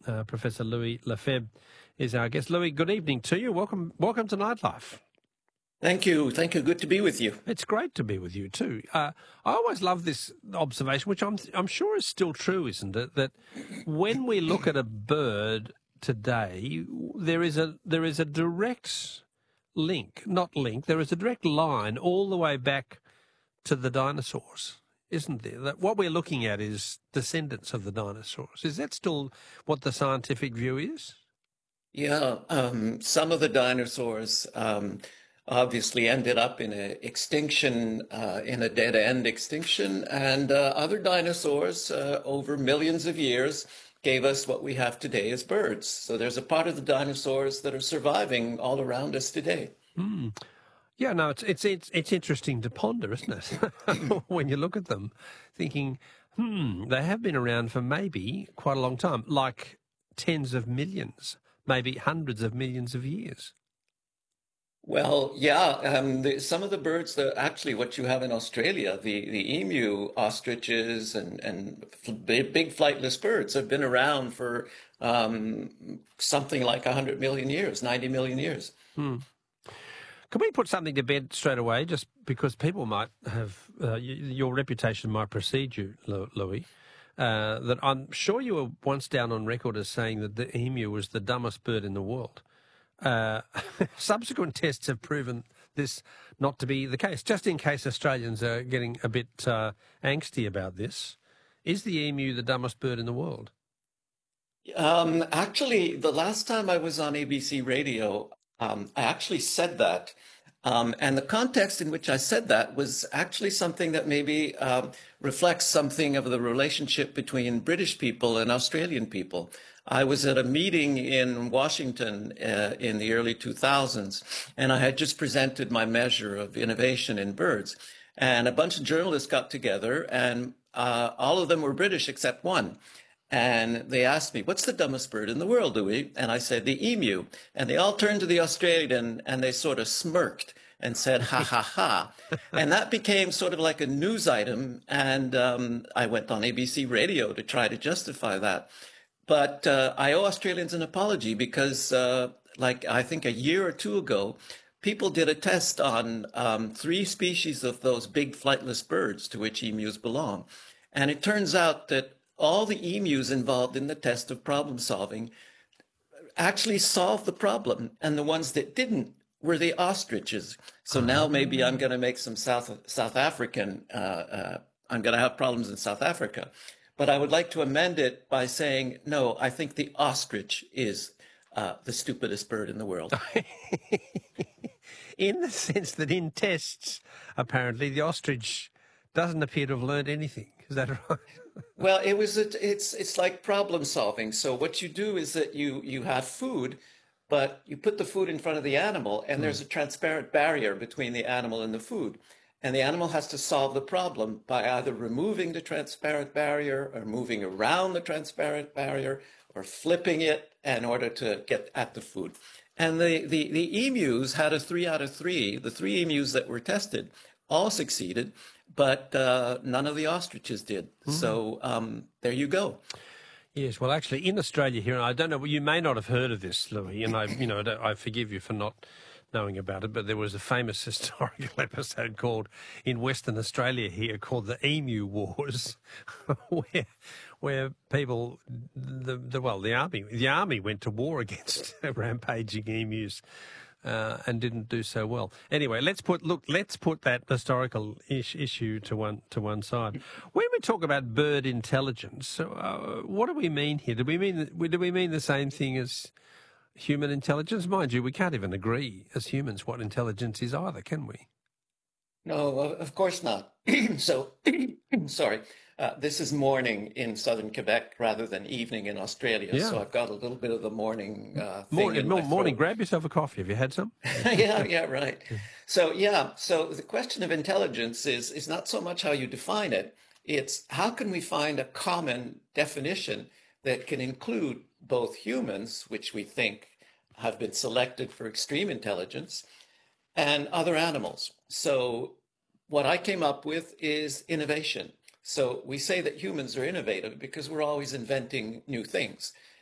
Professor Louis Lefebvre is our guest. Louis, good evening to you. Welcome to Nightlife. Thank you. Good to be with you. It's great to be with you too. I always love this observation, which I'm sure is still true, isn't it? That when we look at a bird today, there is a direct link, there is a direct line all the way back to the dinosaurs, isn't there? That what we're looking at is descendants of the dinosaurs. Is that still what the scientific view is? Yeah, some of the dinosaurs obviously ended up in a extinction, in a dead-end extinction, and other dinosaurs over millions of years gave us what we have today as birds. So there's a part of the dinosaurs that are surviving all around us today. Mm. Yeah, no, it's interesting to ponder, isn't it? When you look at them, thinking, they have been around for maybe quite a long time, like tens of millions, maybe hundreds of millions of years. Well, yeah, some of the birds that actually what you have in Australia, the emu, ostriches, and big flightless birds have been around for something like 100 million years, 90 million years. Can we put something to bed straight away, just because people might have, your reputation might precede you, Louis, that I'm sure you were once down on record as saying that the emu was the dumbest bird in the world. Subsequent tests have proven this not to be the case. Just in case Australians are getting a bit angsty about this, is the emu the dumbest bird in the world? Actually, the last time I was on ABC Radio, I actually said that. And the context in which I said that was actually something that maybe reflects something of the relationship between British people and Australian people. I was at a meeting in Washington in the early 2000s, and I had just presented my measure of innovation in birds. And a bunch of journalists got together, and all of them were British except one. And they asked me, what's the dumbest bird in the world, Louis? And I said, the emu. And they all turned to the Australian and they sort of smirked and said, ha, ha, ha. And that became sort of like a news item. And I went on ABC Radio to try to justify that. But I owe Australians an apology because, I think a year or two ago, people did a test on 3 species of those big flightless birds to which emus belong. And it turns out that all the emus involved in the test of problem solving actually solved the problem, and the ones that didn't were the ostriches. So now maybe I'm going to make some South African, I'm going to have problems in South Africa. But I would like to amend it by saying, no, I think the ostrich is the stupidest bird in the world. In the sense that in tests, apparently, the ostrich doesn't appear to have learned anything. Is that right? Well, it's like problem solving. So what you do is that you have food, but you put the food in front of the animal, and there's a transparent barrier between the animal and the food. And the animal has to solve the problem by either removing the transparent barrier or moving around the transparent barrier or flipping it in order to get at the food. And the emus had a 3 out of 3. The 3 emus that were tested all succeeded, but none of the ostriches did. So there you go. Yes, well, actually, in Australia here, and I don't know, you may not have heard of this, Louis, and I forgive you for not knowing about it, but there was a famous historical episode called in Western Australia here called the Emu Wars, where people, the army went to war against rampaging emus. And didn't do so well. Anyway, let's put that historical issue to one side. When we talk about bird intelligence, what do we mean here? Do we mean the same thing as human intelligence? Mind you, we can't even agree as humans what intelligence is either, can we? No, of course not. So, sorry. This is morning in southern Quebec rather than evening in Australia. Yeah. So I've got a little bit of the morning thing in my morning. Grab yourself a coffee. Have you had some? yeah, right. So the question of intelligence is not so much how you define it. It's how can we find a common definition that can include both humans, which we think have been selected for extreme intelligence, and other animals. So what I came up with is innovation. So we say that humans are innovative because we're always inventing new things.